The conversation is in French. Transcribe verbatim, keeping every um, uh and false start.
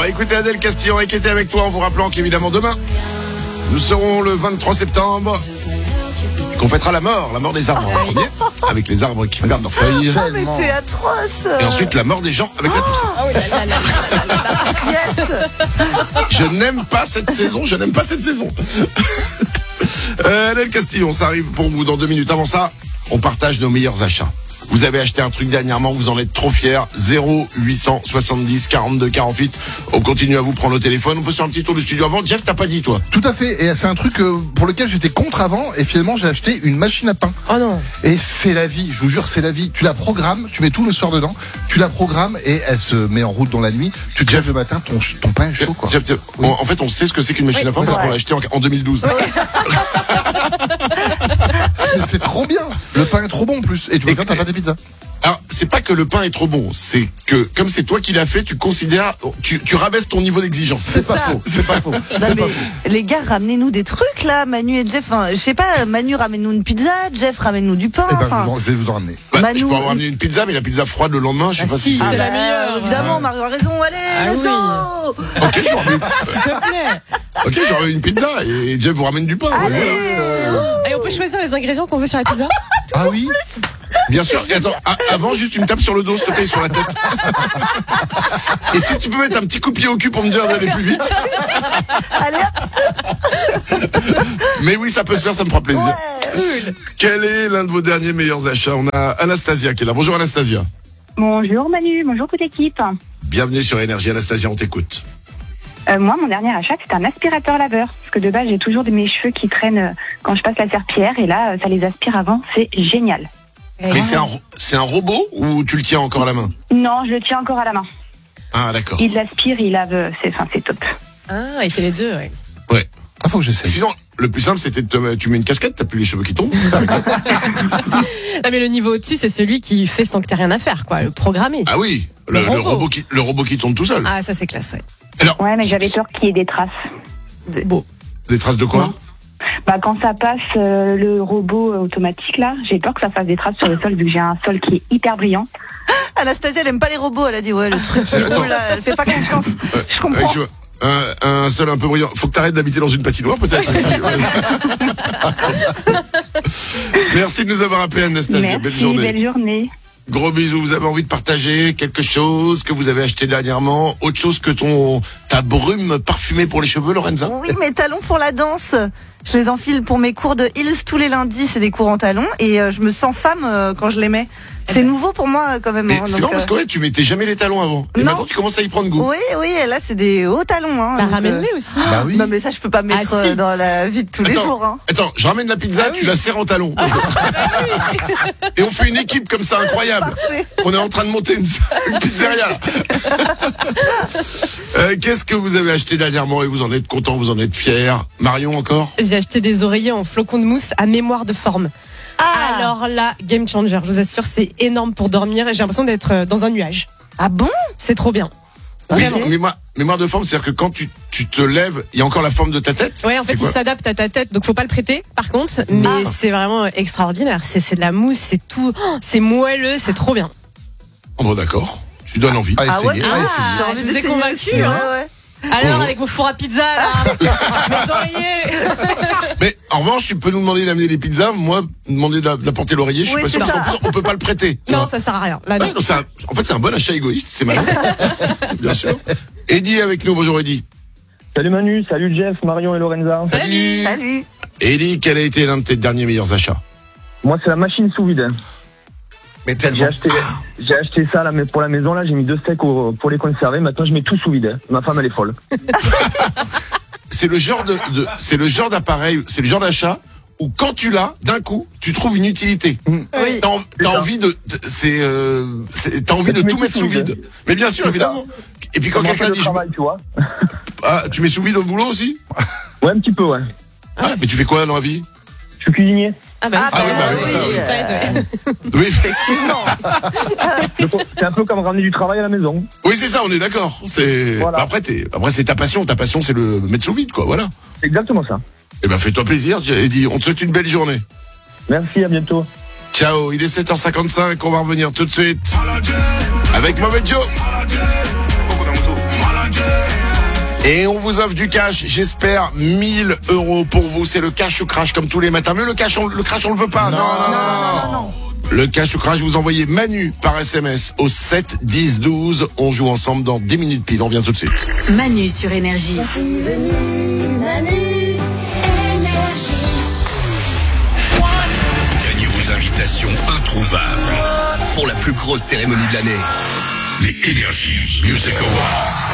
écoutez Adèle Castillon qui était avec toi en vous rappelant qu'évidemment demain, nous serons le vingt-trois septembre, qu'on fêtera la mort, la mort des arbres en premier, avec les arbres qui perdent leurs feuilles. Oh, mais c'est atroce. Et ensuite la mort des gens avec la Toussaint. Oh là là là là là là. Yes. Je n'aime pas cette saison, je n'aime pas cette saison. Euh, Adèle Castillon, ça arrive pour vous dans deux minutes. Avant ça, on partage nos meilleurs achats. Vous avez acheté un truc dernièrement, vous en êtes trop fiers. zéro huit cent soixante-dix quarante-deux quarante-huit. On continue à vous prendre au téléphone. On peut se faire un petit tour du studio avant. Jeff, t'as pas dit, toi? Tout à fait, et c'est un truc euh, pour lequel j'étais contre avant, et finalement j'ai acheté une machine à pain. Oh non. Et c'est la vie, je vous jure, c'est la vie. Tu la programmes, tu mets tout le soir dedans, tu la programmes et elle se met en route dans la nuit. Tu te lèves le matin, ton, ton pain est chaud, quoi. Jeff, Jeff, Oui. on- en fait, on sait ce que c'est qu'une machine Oui, à pain parce ouais. qu'on l'a acheté en, en deux mille douze. Mais c'est trop bien. Le pain est trop bon en plus. Et tu vas Et- faire ta pâte à pizza. Alors, c'est pas que le pain est trop bon, c'est que comme c'est toi qui l'as fait, tu considères, tu, tu rabaisses ton niveau d'exigence. C'est pas faux, c'est pas faux. Non, C'est mais pas faux. les gars, ramenez-nous des trucs là, Manu et Jeff. Enfin, je sais pas, Manu ramène-nous une pizza, Jeff ramène-nous du pain. Eh ben, je, enfin. vous en- je vais vous en ramener. Bah, Manu- je peux avoir amené une pizza, mais la pizza froide le lendemain, je sais Ah pas si, si. c'est la bah, meilleure. Évidemment, Mario a raison. Allez, Ah let's oui. go. Ok, je ramène, S'il te plaît. ok, je ramène une pizza et Jeff vous ramène du pain. ouais, voilà. Et on peut choisir les ingrédients qu'on veut sur la pizza. Ah oui. Bien sûr. Et attends, a- avant, juste tu me tapes sur le dos, s'il te plaît, sur la tête. Et si tu peux mettre un petit coup de pied au cul pour me dire d'aller plus vite. Allez, Mais oui, ça peut se faire, ça me fera plaisir. Quel est l'un de vos derniers meilleurs achats? On a Anastasia qui est là. Bonjour Anastasia. Bonjour Manu, bonjour toute l'équipe. Bienvenue sur Énergie. Anastasia, on t'écoute. Euh, moi, mon dernier achat, c'est un aspirateur laveur. Parce que de base, j'ai toujours de mes cheveux qui traînent euh, quand je passe la serpillière. Et là, euh, ça les aspire avant. C'est génial. Mais c'est un, ro- c'est un robot ou tu le tiens encore à la main? Non, je le tiens encore à la main. Ah, d'accord. Il l'aspire, il lave. euh, C'est, enfin, c'est top. Ah, il fait les deux, ouais. Ouais. Ah, faut que j'essaye. Sinon, le plus simple, c'était de te, tu mets une casquette, t'as plus les cheveux qui tombent. Non, mais le niveau au-dessus, c'est celui qui fait sans que t'aies rien à faire, quoi. Le programmé. Ah oui, le, Le le robot. robot qui, le robot qui tourne tout seul. Ah, ça, c'est classe, ouais. Alors, Ouais, mais j'avais peur qu'il y ait des traces. Bon. des traces de quoi? Bah, quand ça passe euh, le robot euh, automatique, là, j'ai peur que ça fasse des traces sur le sol, vu que j'ai un sol qui est hyper brillant. Anastasia, elle aime pas les robots. Elle a dit, ouais, le truc qui Attends. roule là, elle fait pas confiance. Euh, Je comprends. avec, tu vois, un, un sol un peu brillant. Faut que t'arrêtes d'habiter dans une patinoire, peut-être aussi. Merci de nous avoir appelé, Anastasia. Merci, Belle journée. belle journée. Gros bisous. Vous avez envie de partager quelque chose que vous avez acheté dernièrement? Autre chose que ton, ta brume parfumée pour les cheveux, Lorenza? Oui, mes talons pour la danse. Je les enfile pour mes cours de heels tous les lundis. C'est des cours en talons. Et euh, je me sens femme euh, quand je les mets. C'est nouveau pour moi euh, quand même. Et hein, c'est donc, marrant parce euh, que ouais, tu mettais jamais les talons avant. Et Non. maintenant, tu commences à y prendre goût. Oui, oui, et là c'est des hauts talons. Hein, Bah, donc, ramène-les euh, aussi. Bah oui. Non mais ça je peux pas mettre Ah, si. euh, dans la vie de tous les Attends. jours. Hein. Attends, je ramène la pizza, Ah tu oui. la serres en talon. Et on fait une équipe comme ça incroyable. Parfait. On est en train de monter une, une pizzeria là. Euh, Qu'est-ce que vous avez acheté dernièrement et vous en êtes content, vous en êtes fier? Marion encore? J'ai acheté des oreillers en flocons de mousse à mémoire de forme. Ah, Alors là, game changer, je vous assure, c'est énorme pour dormir et j'ai l'impression d'être euh, dans un nuage. ah bon? C'est trop bien. Oui, Vraiment. mémoire, mémoire de forme, c'est-à-dire que quand tu, tu te lèves, il y a encore la forme de ta tête? Ouais, en fait, C'est il quoi? s'adapte à ta tête, donc faut pas le prêter, par contre, mais Ah. c'est vraiment extraordinaire. C'est c'est de la mousse, c'est tout, oh, c'est moelleux, c'est trop bien. Oh, bon, d'accord. Tu donnes envie. Ah, Ah ouais, essayez, ah, ah, essayez. Ah, j'ai envie je vous ai d'essayer convaincu, aussi, hein. ouais, ouais. Alors, Oh. avec vos fours à pizza, là, mes oreillers. Mais en revanche, tu peux nous demander d'amener les pizzas. Moi, demander d'a- d'apporter l'oreiller, je suis Oui, pas sûr c'est parce ça. qu'en plus, on peut pas le prêter. tu Non, vois. ça sert à rien. Là, non. Ouais, non, c'est un- en fait, c'est un bon achat égoïste, c'est malin. Bien sûr. Eddie est avec nous. Bonjour Eddie. Salut Manu, salut Jeff, Marion et Lorenza. Salut. Salut. Eddie, quel a été l'un de tes derniers meilleurs achats? Moi c'est la machine sous vide. Mais J'ai tellement. acheté, j'ai acheté ça là, mais pour la maison là, j'ai mis deux steaks au- pour les conserver. Maintenant je mets tout sous vide. Ma femme elle est folle. C'est le genre de, de- c'est le genre d'appareil, c'est le genre d'achat où quand tu l'as, d'un coup, tu trouves une utilité. Oui. T'as, en- t'as envie de, de- c'est, euh, c'est- t'as envie de Tu mets tout tout mettre sous sous vide. vide. Mais bien sûr, C'est évidemment. Et puis quand Comment quelqu'un faire dit, le je- travail, tu vois. ah, tu mets sous vide au boulot aussi? Ouais, un petit peu, ouais. Ah, mais tu fais quoi dans la vie? Je suis cuisinier. Ah bah, Ah, bah oui, bah oui, ça, ça, oui. ça aide, ouais. Oui, Donc, C'est un peu comme ramener du travail à la maison. oui, c'est ça, on est d'accord. C'est, Voilà. bah, après, t'es, après, c'est ta passion. Ta passion, c'est le mettre sous vide, quoi, voilà. C'est exactement ça. Eh ben, fais-toi plaisir, Eddie. On te souhaite une belle journée. Merci, à bientôt. Ciao, il est sept heures cinquante-cinq, on va revenir tout de suite avec Mauvais Joe. Et on vous offre du cash, j'espère mille euros pour vous. C'est le cash ou crash comme tous les matins. Mais le cash, on, le crash, on le veut pas. Non, non, non, non, non. non. Le cash ou crash, vous envoyez Manu par S M S au sept dix douze. On joue ensemble dans dix minutes pile. On vient tout de suite. Manu sur Énergie. Gagnez vos invitations introuvables pour la plus grosse cérémonie de l'année. Les Energy Music Awards.